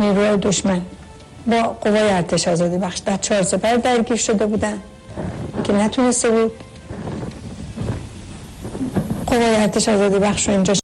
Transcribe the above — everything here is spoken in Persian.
نیروی دشمن با قوای ارتش آزادی بخش در 4 سپر درگیر شده بودن که نتونسته بود قوای ارتش آزادی بخش رو اینجا